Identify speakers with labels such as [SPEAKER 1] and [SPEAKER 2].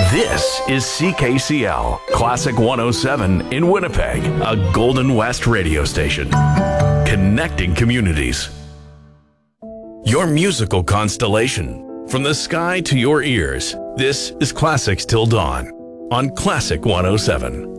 [SPEAKER 1] This is CKCL, Classic 107 in Winnipeg, a Golden West radio station. Connecting communities. Your musical constellation. From the sky to your ears, this is Classics Till Dawn on Classic 107.